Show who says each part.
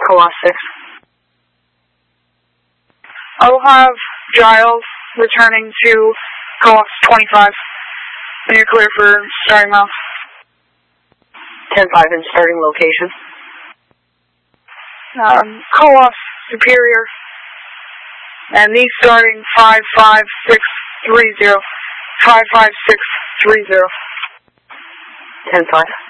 Speaker 1: Co-op 6.
Speaker 2: I'll have Giles returning to Co-op 25, and you're clear for starting off.
Speaker 1: 10-5 in starting location.
Speaker 2: Co-op Superior, and these starting 55630. 55630.
Speaker 1: 10-5.